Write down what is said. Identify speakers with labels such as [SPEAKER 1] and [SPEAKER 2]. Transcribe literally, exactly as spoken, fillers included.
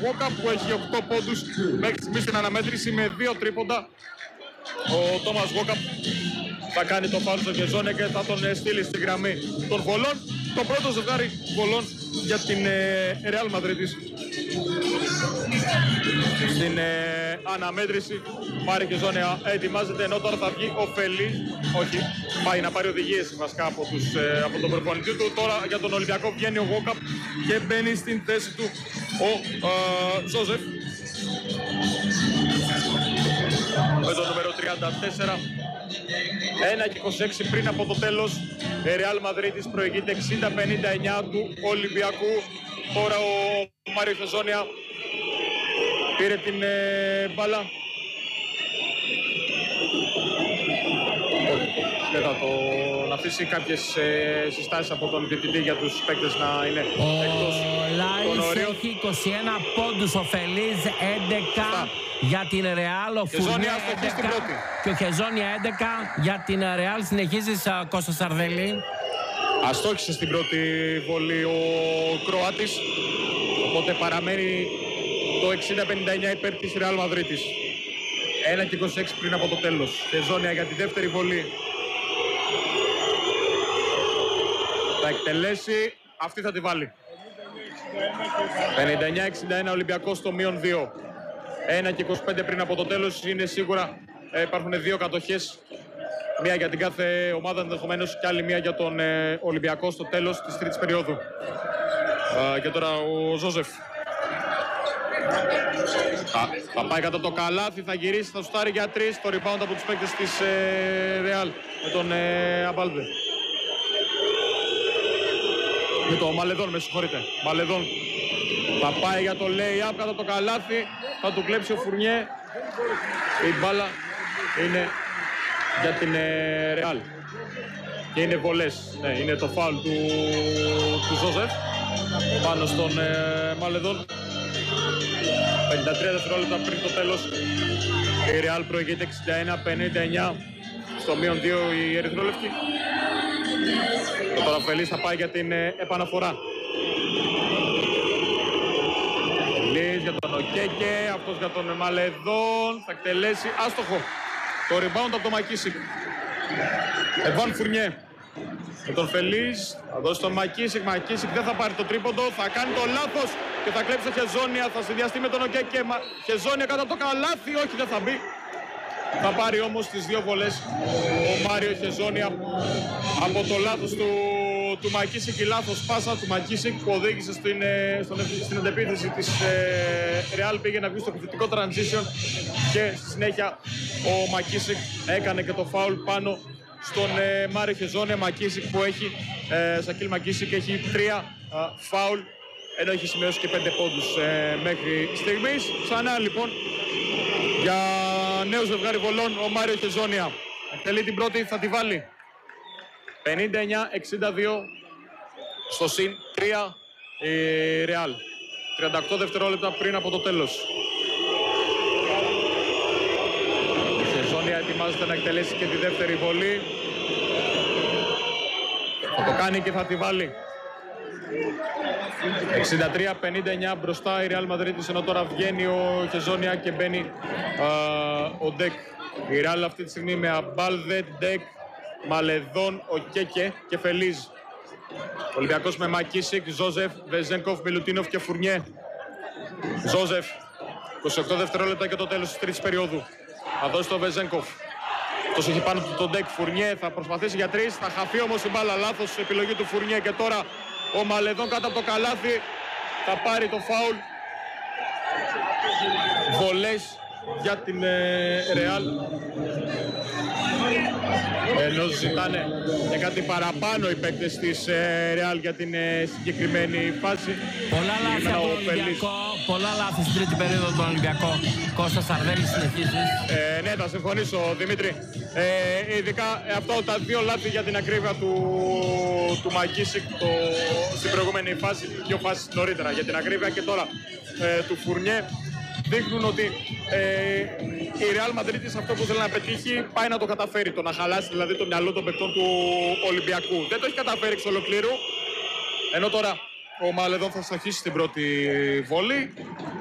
[SPEAKER 1] Γόκα που έχει οκτώ πόντους μέχρι στιγμή στην αναμέτρηση με δύο τρίποντα. Ο Τόμας Γόκα θα κάνει το φάουλ στο Χεζόνια και θα τον στείλει στη γραμμή των βολών. Το πρώτο ζευγάρι βολών για την ε, Real Madrid στην ε, αναμέτρηση. Μάρι Χεζόνια ετοιμάζεται, ενώ τώρα θα βγει ο Φελή. Όχι, πάει να πάρει οδηγίες βασικά από, τους, ε, από τον προπονητή του. Τώρα για τον Ολυμπιακό βγαίνει ο Γόκαπ και μπαίνει στην θέση του ο ε, Ζόζεφ με το νούμερο τριάντα τέσσερα. ένα και είκοσι έξι πριν από το τέλος. Η Real Madrid προηγείται εξήντα πενήντα εννιά του Ολυμπιακού. Τώρα ο Μάριο Χεζόνια πήρε την ε, μπάλα. Δεν θα το να αφήσει κάποιες ε, συστάσεις από τον διαιτητή για τους παίκτες να είναι
[SPEAKER 2] ο
[SPEAKER 1] εκτός των ορίων.
[SPEAKER 2] Έχει είκοσι ένα πόντους, ο Φελίζ έντεκα για την Ρεάλ, ο Φουρνιέ έντεκα και ο Χεζόνια έντεκα για την Ρεάλ. Συνεχίζεις, Κώστα Σαρδέλη.
[SPEAKER 1] Αστόχησε στην πρώτη βολή ο Κροάτης, οπότε παραμένει το εξήντα πενήντα εννιά υπέρ της Real Madrid. ένα και είκοσι έξι πριν από το τέλος. Χεζόνια για τη δεύτερη βολή. Θα εκτελέσει, αυτή θα τη βάλει. πενήντα εννιά εξήντα ένα Ολυμπιακός στο μείον δύο. ένα και είκοσι πέντε πριν από το τέλος. Είναι σίγουρα, ε, υπάρχουν δύο κατοχές. Μία για την κάθε ομάδα ενδεχομένως και άλλη μία για τον ε, Ολυμπιακό στο τέλος της τρίτης περίοδου. Ε, και τώρα ο Ζόζεφ. Θα, θα πάει κατά το καλάθι, θα γυρίσει, θα σουτάρει για τρεις. Το rebound από τους παίκτες της ε, Real με τον ε, Αμπάλδε. Με το Μαλεδόν, με συγχωρείτε. Μαλεδόν θα πάει για το lay-up κατά το καλάθι. Θα του κλέψει ο Φουρνιέ. Η μπάλα είναι για την ε, Real. Και είναι βολές. Ναι, είναι το φάουλ του, του Ζόζεφ πάνω στον ε, Μαλεδόν. πενήντα τρία δευτερόλεπτα πριν το τέλος. Η Real προηγείται εξήντα ένα πενήντα εννιά. Στο μείον δύο η ερυθρόλευκη. Ο Τωραφελής θα πάει για την ε, επαναφορά. Φελής για τον Οκέκε, αυτός για τον Μαλεδόν. Θα εκτελέσει, άστοχο. Το rebound από τον Μακίσικ. Εβάν Φουρνιέ. Με τον Φελής, θα δώσει τον Μακίσικ. Μακίσικ δεν θα πάρει το τρίποντο, θα κάνει το λάθος και θα κλέψει το Χεζόνια. Θα συνδυαστεί με τον Οκέκε. Χεζόνια κατά το καλάθι, όχι δεν θα μπει. Θα πάρει όμως τις δύο βολές ο Μάριο Χεζόνια από το λάθος του, του Μακίσικ. Η λάθος πάσα του Μακίσικ που οδήγησε στην, στον, στην αντεπίθεση της ε, Real. Πήγε να βγει στο επιθετικό transition και στη συνέχεια ο Μακίσικ έκανε και το φάουλ πάνω στον ε, Μάριο Χεζόνια. Μακίσικ που έχει, ε, Σακίλ Μακίσικ έχει τρία ε, φάουλ, ενώ έχει σημειώσει και πέντε πόντους ε, μέχρι στιγμής. Ξανά λοιπόν για νέο ζευγάρι βολών ο Μάριο Χεζόνια. Εκτελεί την πρώτη, θα τη βάλει. πενήντα εννιά εξήντα δύο στο συν τρία η Real. τριάντα οκτώ δευτερόλεπτα πριν από το τέλος. Η Χεζόνια ετοιμάζεται να εκτελέσει και τη δεύτερη βολή. Θα το κάνει και θα τη βάλει. εξήντα τρία πενήντα εννιά μπροστά η Real Madrid, ενώ τώρα βγαίνει ο Χεζόνια και μπαίνει α, ο Ντεκ. Η Real αυτή τη στιγμή με Αμπάλδε, Ντεκ, Μαλεδόν, Οκέκε και Φελίζ. Ολυμπιακός με Μακίσικ, Ζόζεφ, Βεζένκοφ, Μιλουτίνοφ και Φουρνιέ. Ζόζεφ, είκοσι οκτώ δευτερόλεπτα και το τέλος της τρίτης περίοδου. Θα δώσει το Βεζένκοφ. Αυτός έχει πάνω του τον Ντεκ. Φουρνιέ θα προσπαθήσει για τρεις, θα χαθεί όμως η μπάλα, λάθος επιλογή του Φουρνιέ και τώρα ο Μαλεδόν κάτω από το καλάθι θα πάρει το φάουλ. Βολές για την ε, Real. Ενώ ζητάνε και κάτι παραπάνω οι παίκτες της ε, Real για την ε, συγκεκριμένη φάση.
[SPEAKER 2] Πολλά λάθη από τον Ολυμπιακό, πολλά λάθη στην τρίτη περίοδο του Ολυμπιακού. Κώστα Σαρδέλη, συνεχίζεις.
[SPEAKER 1] Ε, ναι, θα συμφωνήσω Δημήτρη. Ε, ειδικά ε, αυτό τα δύο λάθη για την ακρίβεια του, του Μακίσικ το, στην προηγούμενη φάση, δύο φάσεις νωρίτερα για την ακρίβεια και τώρα ε, του Φουρνιέ, δείχνουν ότι ε, η Real Madrid σε αυτό που θέλει να πετύχει πάει να το καταφέρει, το να χαλάσει δηλαδή το μυαλό των παικτών του Ολυμπιακού. Δεν το έχει καταφέρει εξ ολοκλήρου, ενώ τώρα ο Μαλεδόν θα στοχίσει στην πρώτη βολή.